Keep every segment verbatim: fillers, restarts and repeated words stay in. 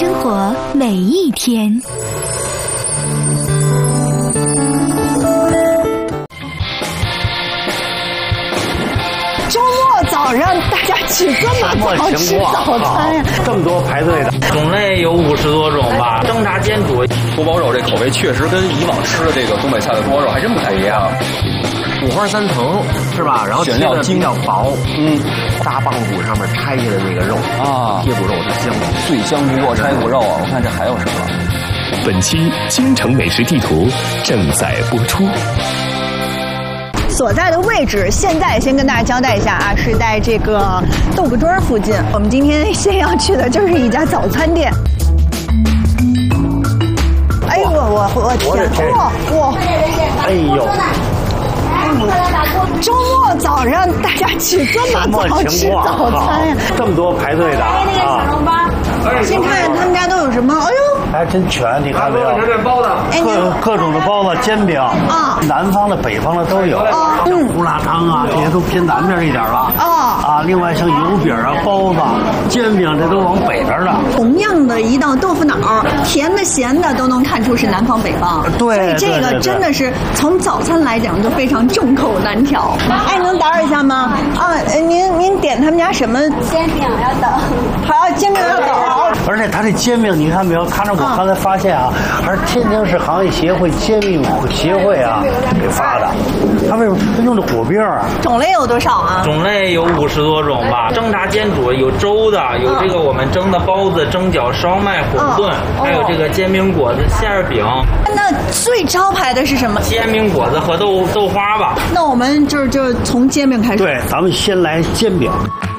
生活每一天。 周末早上大家起这么早吃早餐呀？ 这么多排队的， 种类有五十多种吧。蒸炸煎煮， 锅包肉这口味确实跟以往吃的这个东北菜的锅包肉还真不太一样。 五花三层是吧？然后选料比较薄， 嗯， 大棒骨上面拆下的那个肉啊， 贴骨肉它香， 最香不过拆骨肉啊！我看这还有什么？ 本期京城美食地图正在播出。 所在的位置，现在先跟大家交代一下啊，是在这个豆腐墩附近。我们今天先要去的就是一家早餐店。哎呦我我我天！哇哇！ 哎呦！ 周末早上大家起这么早吃早餐呀？ 这么多排队的啊！ 先看他们家都有什么？哎呦！ 还真全，你看没有？ 包子， 各各种的包子、煎饼啊，南方的、北方的都有。啊，嗯，胡辣汤啊，这些都偏南边一点了。啊啊，另外像油饼啊、包子、煎饼，这都往北边了。 同样的一道豆腐脑，甜的、咸的都能看出是南方北方。 对， 所以这个真的是从早餐来讲就非常众口难调。哎，能打扰一下吗？啊，您您点他们家什么？ 煎饼要等。 好，煎饼要等。 而且他这煎饼，你看没有？他那我刚才发现啊，还是天津市行业协会煎饼协会啊给发的。他为什么他用的果饼啊？ 种类有多少啊？ 种类有五十多种吧。蒸炸煎煮有粥的，有这个我们蒸的包子、蒸饺、烧麦、馄饨，还有这个煎饼果子、馅儿饼。 那最招牌的是什么？ 煎饼果子和豆豆花吧。 那我们就就从煎饼开始。 对，咱们先来煎饼。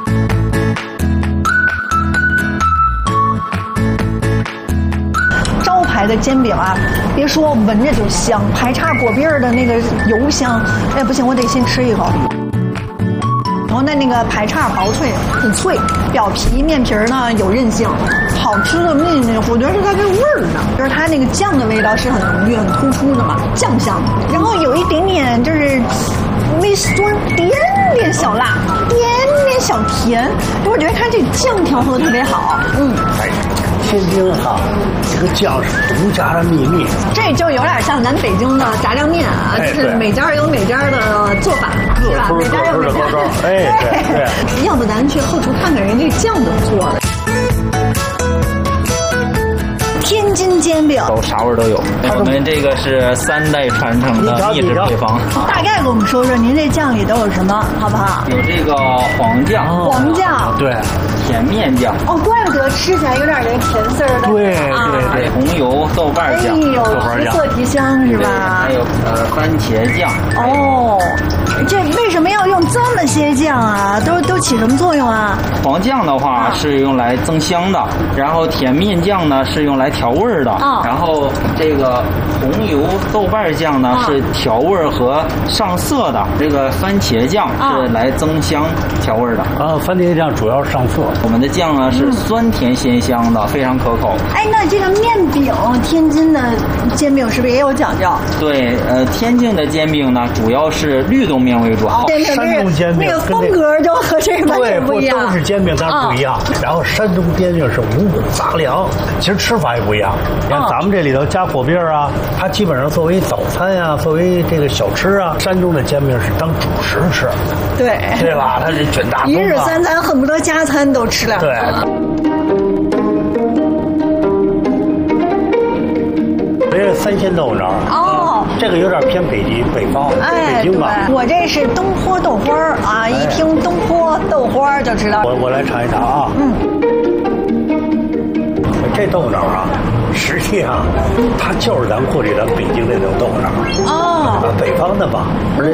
招牌的煎饼啊，别说闻着就香，排叉果篦的那个油香，哎不行，我得先吃一口。然后那那个排叉薄脆，很脆，表皮面皮呢有韧性，好吃的那那我觉得是它这味儿呢，就是它那个酱的味道是很浓郁、很突出的嘛，酱香，然后有一点点就是微酸，点点小辣，点点小甜，我觉得它这酱调和特别好，嗯。 哎，天津哈，这个酱是独家的秘密。这就有点像咱北京的炸酱面啊， 哎、 就是每家有每家的做法，是吧？每家有每家的。 哎，对对。 要不咱去后厨看看人这酱怎么做的。天津煎饼都啥味都有。我们这个是三代传承的秘制配方。 大概给我们说说您这酱里都有什么，好不好？ 有这个黄酱， 黄酱， 对， 甜面酱。 哦，怪不得吃起来有点这个甜丝儿的。 对对对， 红油豆瓣酱， 哎呦，提色提香是吧？ 还有呃番茄酱。 哦，这为什么要用这么些酱啊？都都起什么作用啊？ 黄酱的话是用来增香的，然后甜面酱呢是用来调味的， 哦、 然后这个红油豆瓣酱呢、哦、是调味和上色的，这个番茄酱是来增香调味的。 啊，番茄酱主要上色。 我们的酱呢是酸甜鲜香的，嗯、非常可口。 哎，那这个面饼，天津的煎饼是不是也有讲究？ 对，呃，天津的煎饼呢主要是绿豆面为主。 哦，山东煎饼那个风格就和这个完全不一样。 对，都是煎饼，但是不一样。然后山东煎饼是五谷杂粮，其实吃法也不一样。你看咱们这里头加果篦啊，它基本上作为早餐呀、啊，作为这个小吃啊，山东的煎饼是当主食吃， 对对吧？它是卷大风、啊， 一日三餐恨不得加餐都吃两。 对。这是三鲜豆腐脑哦，这个有点偏北极北方， 哎、 北京吧。 我这是东坡豆花啊，哎、一听东坡豆花就知道。 我我来尝一尝啊。嗯。这豆腐脑啊，实际上它就是咱过去咱北京那种豆腐脑。哦。北方的吧，而且